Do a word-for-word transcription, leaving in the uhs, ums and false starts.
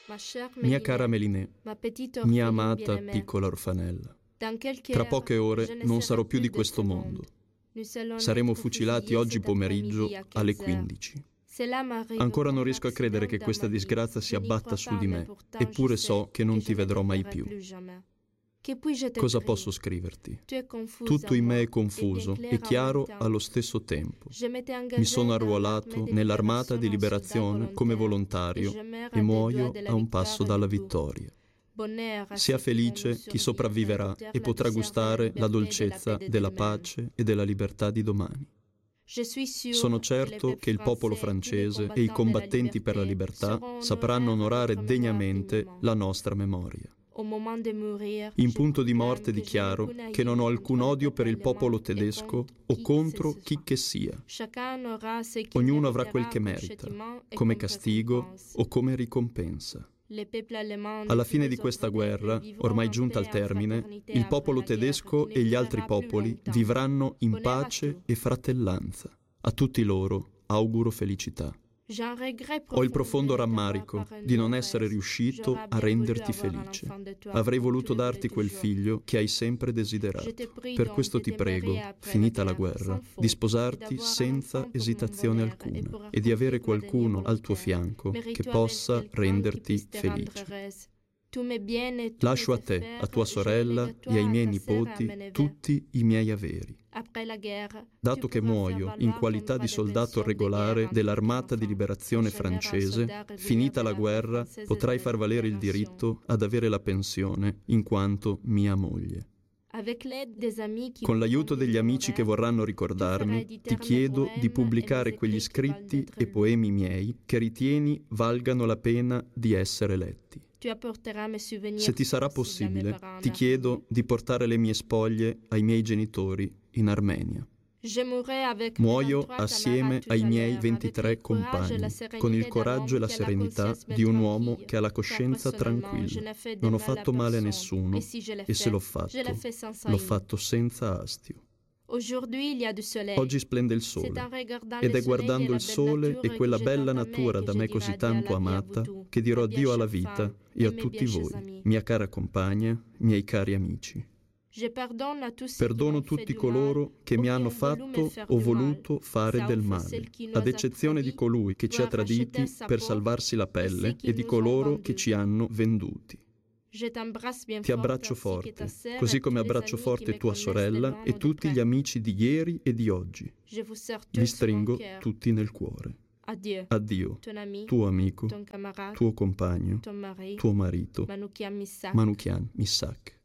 Mia cara Mélinée, mia amata piccola orfanella, tra poche ore non sarò più di questo mondo. Saremo fucilati oggi pomeriggio alle quindici. Ancora non riesco a credere che questa disgrazia si abbatta su di me, eppure so che non ti vedrò mai più. Cosa posso scriverti? Tutto in me è confuso e chiaro allo stesso tempo. Mi sono arruolato nell'Armata di Liberazione come volontario e muoio a un passo dalla vittoria. Sia felice chi sopravviverà e potrà gustare la dolcezza della pace e della libertà di domani. Sono certo che il popolo francese e i combattenti per la libertà sapranno onorare degnamente la nostra memoria. In punto di morte dichiaro che non ho alcun odio per il popolo tedesco o contro chi che sia. Ognuno avrà quel che merita, come castigo o come ricompensa. Alla fine di questa guerra, ormai giunta al termine, il popolo tedesco e gli altri popoli vivranno in pace e fratellanza. A tutti loro auguro felicità. Ho il profondo rammarico di non essere riuscito a renderti felice. Avrei voluto darti quel figlio che hai sempre desiderato. Per questo ti prego, finita la guerra, di sposarti senza esitazione alcuna e di avere qualcuno al tuo fianco che possa renderti felice. Lascio a te, a tua sorella e ai miei nipoti tutti i miei averi. Dato che muoio in qualità di soldato regolare dell'Armata di Liberazione francese, finita la guerra potrai far valere il diritto ad avere la pensione in quanto mia moglie. Con l'aiuto degli amici che vorranno ricordarmi, ti chiedo di pubblicare quegli scritti e poemi miei che ritieni valgano la pena di essere letti. Se ti sarà possibile, ti chiedo di portare le mie spoglie ai miei genitori in Armenia. Muoio assieme ai miei ventitré compagni, con il coraggio e la serenità di un uomo che ha la coscienza tranquilla. Non ho fatto male a nessuno e se l'ho fatto, l'ho fatto senza astio. Oggi splende il sole ed è guardando il sole e quella bella natura da me così tanto amata che dirò addio alla vita e a tutti voi, mia cara compagna, miei cari amici. Perdono tutti coloro che mi hanno fatto o voluto fare del male, ad eccezione di colui che ci ha traditi per salvarsi la pelle e di coloro che ci hanno venduti. Ti abbraccio forte, così come abbraccio forte tua sorella e tutti gli amici di ieri e di oggi. Vi stringo tutti nel cuore. Addio, tuo amico, tuo compagno, tuo marito, Manouchian Missak.